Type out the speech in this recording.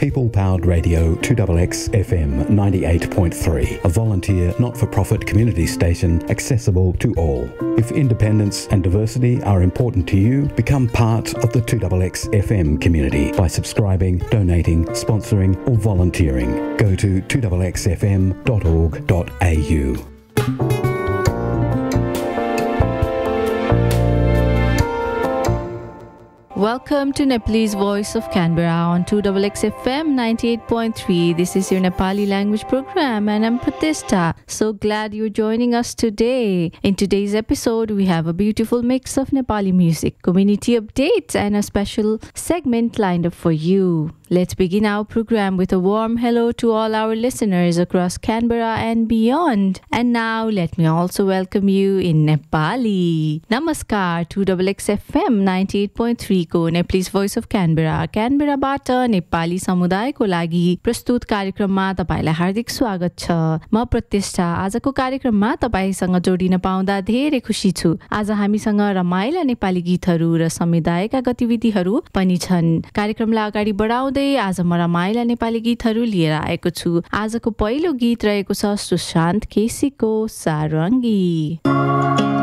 people-powered radio 2XX FM 98.3, a volunteer not-for-profit community station accessible to all. If independence and diversity are important to you, become part of the 2XX FM community by subscribing, donating, sponsoring or volunteering. Go to 2xfm.org.au. Welcome to Nepalese Voice of Canberra on 2XX FM 98.3. This is your Nepali language program and I'm Pratishta. So glad you're joining us today. In today's episode, we have a beautiful mix of Nepali music, community updates and a special segment lined up for you. Let's begin our program with a warm hello to all our listeners across Canberra and beyond. And now, let me also welcome you in Nepali. Namaskar, 2XX FM 98.3 को Nepalese Voice of Canberra, क्यानबेराबाट Nepali समुदायको लागि प्रस्तुत कार्यक्रममा तपाईलाई हार्दिक स्वागत छ। म प्रतिष्ठा आजको कार्यक्रममा तपाईसँग जोडिन पाउँदा धेरै खुसी छु। आज हामीसँग रमाइला नेपाली गीतहरू र समुदायका गतिविधिहरू पनि छन्। कार्यक्रमलाई अगाडि बढाउँदै आज म रमाइला नेपाली गीतहरू लिएर आएको छु। आजको पहिलो गीत रहेको छ सुशान्त केसीको सारङ्गी।